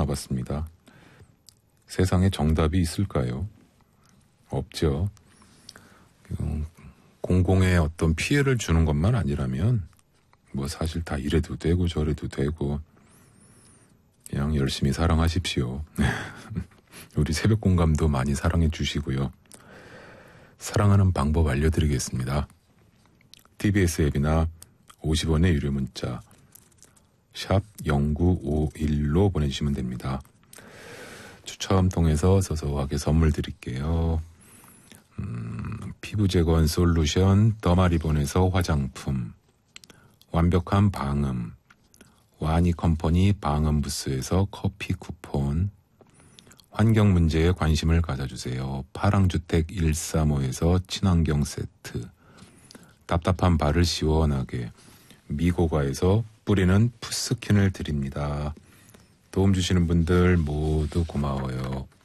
나눠봤습니다. 세상에 정답이 있을까요? 없죠. 공공의 어떤 피해를 주는 것만 아니라면 뭐 사실 다 이래도 되고 저래도 되고 그냥 열심히 사랑하십시오. 우리 새벽공감도 많이 사랑해 주시고요. 사랑하는 방법 알려드리겠습니다. TBS 앱이나 50원의 유료 문자 샵 0951로 보내주시면 됩니다. 추첨 통해서 소소하게 선물 드릴게요. 피부 재건 솔루션 더마리본에서 화장품, 완벽한 방음, 와니 컴퍼니 방음 부스에서 커피 쿠폰, 환경 문제에 관심을 가져주세요. 파랑주택 135에서 친환경 세트, 답답한 발을 시원하게 미고가에서 뿌리는 푸스킨을 드립니다. 도움 주시는 분들 모두 고마워요.